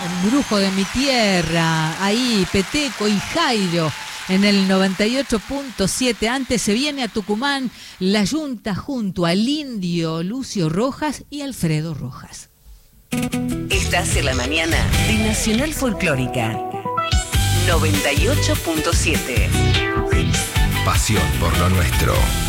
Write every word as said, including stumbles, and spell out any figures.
Brujo de mi tierra, ahí Peteco y Jairo en el noventa y ocho punto siete. Antes se viene a Tucumán La Yunta junto al Indio Lucio Rojas y Alfredo Rojas. Estás en la mañana de Nacional Folclórica noventa y ocho punto siete. Pasión por lo nuestro.